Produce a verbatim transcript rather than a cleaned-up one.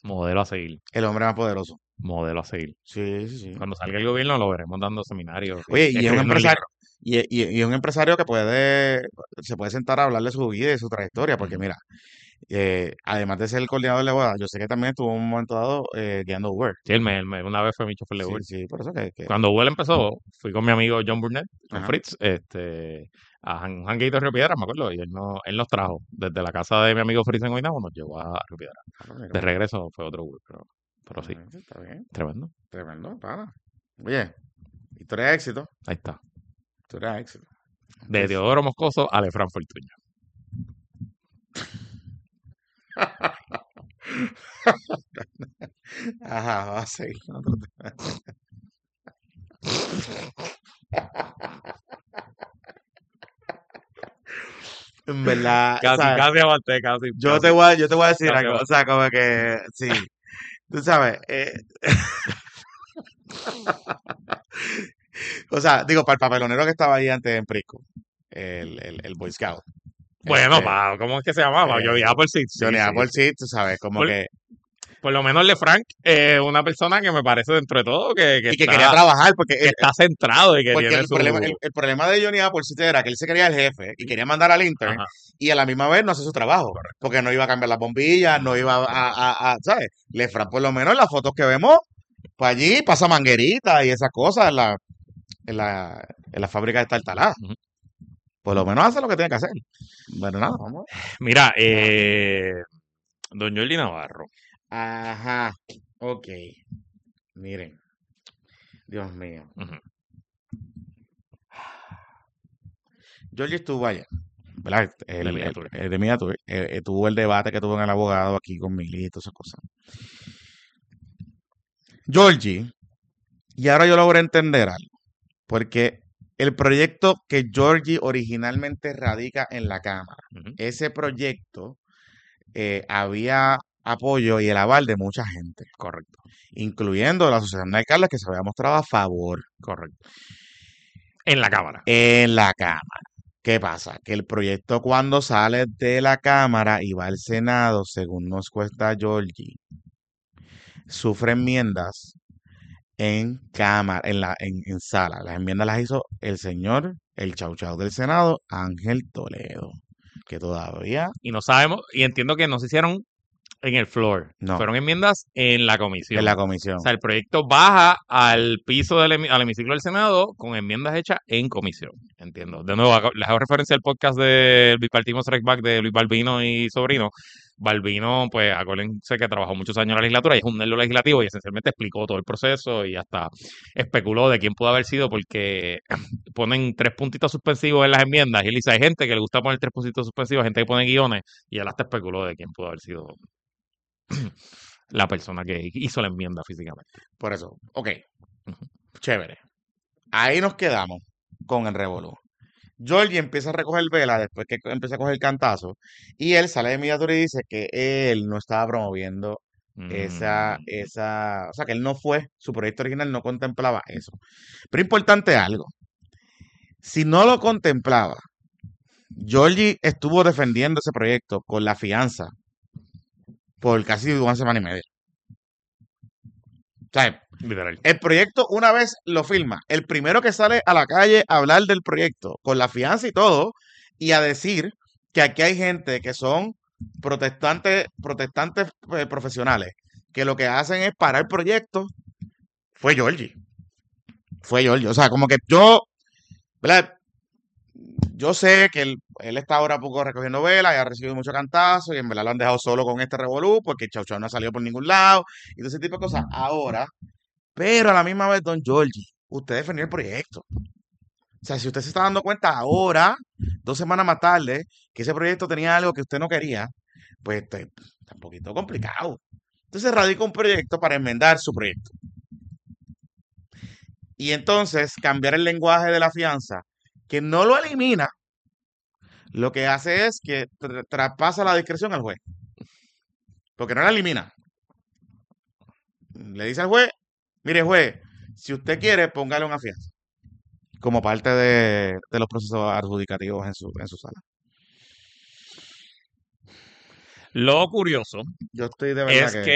Modelo a seguir. El hombre más poderoso. Modelo a seguir. Sí, sí, sí. Cuando salga el gobierno lo veremos dando seminarios y Oye, y es un escribiendo un empresario, libro. y, y- y es un empresario que puede, se puede sentar a hablarle de su vida y de su trayectoria, porque Ujú. mira, eh, además de ser el coordinador de boda, yo sé que también estuvo un momento dado eh, guiando Uber. Sí, él me, él me- una vez fue mi chofer de Sí, Uber. sí, por eso que, que- Cuando Uber empezó, fui con mi amigo John Burnett, con ajá, Fritz, este, a un janguito de Río Piedras, me acuerdo, y él, no, él nos trajo desde la casa de mi amigo Fritz en Guaynabo, nos llevó a Río Piedras. ah, pues mira, De mira, regreso fue otro Uber, pero, pero sí, ah, sí, está bien, tremendo. tremendo, pana. Oye, historia de éxito, Ahí está. historia de éxito. De Pues, Teodoro Moscoso a Lefran Fortuño. ajá, va a seguir. En verdad, o Casi, sea, casi aguanté, casi, yo te casi, voy a, yo te voy a decir casi algo, o sea, aguanté. como que, sí, tú sabes, eh, o sea, digo, para el papelonero que estaba ahí antes en Prisco, el, el, el Boy Scout, Bueno, este, pa, ¿cómo es que se llamaba? Johnny eh, Appleseed, sí, Johnny sí, sí. Appleseed, tú sabes, como Por, que, por lo menos Lefranc es una persona que me parece dentro de todo que, que y que quería está, trabajar, porque que él, está centrado y que porque tiene el problema, el, su... el problema de Johnny Appleseed era que él se creía el jefe y quería mandar al intern Ajá, y a la misma vez no hace su trabajo, correcto. porque no iba a cambiar las bombillas, no iba a, Ujú, correcto. a, a, a- ¿sabes? Lefranc, por lo menos en las fotos que vemos, pues allí pasa manguerita y esas cosas en la, en la, en la fábrica de Tartalá. Ujú. Por lo menos hace lo que tiene que hacer. Bueno, nada, vamos. Mira, eh, don Jordi Navarro. Ajá, ok. Miren, Dios mío. Ujú. Georgie estuvo allá, ¿verdad? De El, el, miniatura. el de mí, tuve, eh, eh, tuvo el debate que tuvo en el abogado aquí con Mili y todas esas cosas. Georgie, y ahora yo logro entender algo, porque el proyecto que Georgie originalmente radica en la Cámara, Ujú. ese proyecto eh, había apoyo y el aval de mucha gente, Correcto, incluyendo la Asociación de Alcaldes que se había mostrado a favor correcto. En la cámara. en la Cámara. ¿Qué pasa? Que el proyecto cuando sale de la Cámara y va al Senado, según nos cuesta Georgie, sufre enmiendas en Cámara, en la, en, en sala. Las enmiendas las hizo el señor, el chau chau del Senado, Ángel Toledo, que todavía Y no sabemos, y entiendo que no se hicieron en el floor. no, Fueron enmiendas en la en comisión. la O comisión. sea, el proyecto baja al piso del hemi- al hemiciclo del Senado con enmiendas hechas en comisión. Entiendo. De nuevo, hago- les hago referencia al podcast del Bipartismo Strike Back de Luis Balbino y Sobrino. Balbino, pues, acuérdense que trabajó muchos años en la legislatura y es un nerdo legislativo y esencialmente explicó todo el proceso y hasta especuló de quién pudo haber sido porque ponen tres puntitos suspensivos en las enmiendas y él dice, hay gente que le gusta poner tres puntitos suspensivos, gente que pone guiones y él hasta especuló de quién pudo haber sido la persona que hizo la enmienda físicamente. Por eso, ok, Ujú. chévere. Ahí nos quedamos con el revolú. Georgie empieza a recoger vela después que empieza a coger el cantazo y él sale de miniatura y dice que él no estaba promoviendo esa, Mm, esa, o sea, que él no fue, su proyecto original no contemplaba eso. Pero importante algo, si no lo contemplaba, Georgie estuvo defendiendo ese proyecto con la fianza por casi una semana y media. O sea, literal. el proyecto una vez lo firma, el primero que sale a la calle a hablar del proyecto con la fianza y todo y a decir que aquí hay gente que son protestantes, protestantes eh, profesionales que lo que hacen es parar el proyecto, fue Georgie. Fue Georgie. O sea, como que yo, ¿verdad? Yo sé que él, él está ahora un poco recogiendo velas y ha recibido mucho cantazo y en verdad lo han dejado solo con este revolú porque Chau Chau no ha salido por ningún lado y todo ese tipo de cosas. Ahora, pero a la misma vez, don Georgie, usted defendió el proyecto. O sea, si usted se está dando cuenta ahora, dos semanas más tarde, que ese proyecto tenía algo que usted no quería, pues te- está un poquito complicado. Entonces radica un proyecto para enmendar su proyecto. Y entonces cambiar el lenguaje de la fianza, que no lo elimina, lo que hace es que tra- traspasa la discreción al juez. Porque no la elimina. Le dice al juez, mire juez, si usted quiere, póngale una fianza. Como parte de, de los procesos adjudicativos en su, en su sala. Lo curioso Yo estoy de verdad es que que